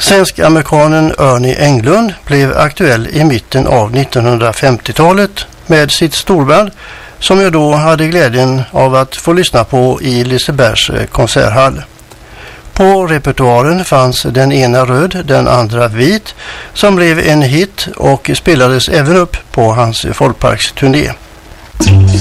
Svensk-amerikanen Ernie Englund blev aktuell i mitten av 1950-talet med sitt storband som jag då hade glädjen av att få lyssna på i Lisebergs konserthall. På repertoaren fanns den ena röd, den andra vit som blev en hit och spelades även upp på hans folkparksturné.